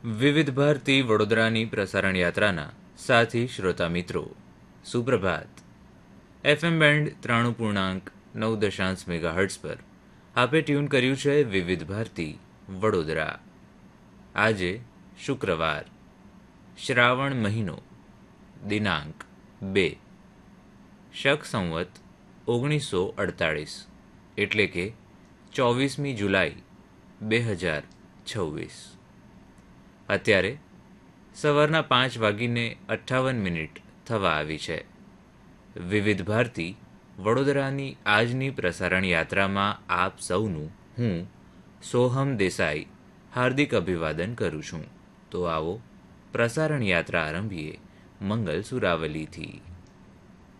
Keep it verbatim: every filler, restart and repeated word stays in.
વિવિધ ભારતી વડોદરાની પ્રસારણ યાત્રાના સાથી શ્રોતા મિત્રો, સુપ્રભાત. એફએમ બેન્ડ ત્રાણું પૂર્ણાંક નવ દશાંશ મેગાહર્ટ્ઝ પર આપે ટ્યુન કર્યું છે વિવિધ ભારતી વડોદરા. આજે શુક્રવાર, શ્રાવણ મહિનો, દિનાંક બે, શક સંવત ઓગણીસો અડતાળીસ, એટલે કે ચોવીસમી જુલાઈ બે હજાર છવ્વીસ. અત્યારે સવારના પાંચ વાગીને અઠ્ઠાવન મિનિટ થવા આવી છે. વિવિધ ભારતી વડોદરાની આજની પ્રસારણ યાત્રામાં આપ સૌનું હું સોહમ દેસાઈ હાર્દિક અભિવાદન કરું છું. તો આવો પ્રસારણ યાત્રા આરંભીએ મંગલ સુરાવલીથી.